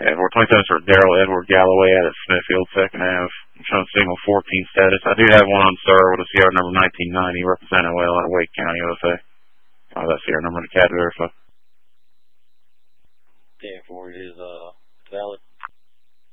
Yeah, 427 for Daryl Edward Galloway out of Smithfield, second half. I'm showing signal 14 status. I do have one on Sir with a CR number 1990, representing well out of Wake County, USA. That CR number in the cat verify. 10-4 is valid.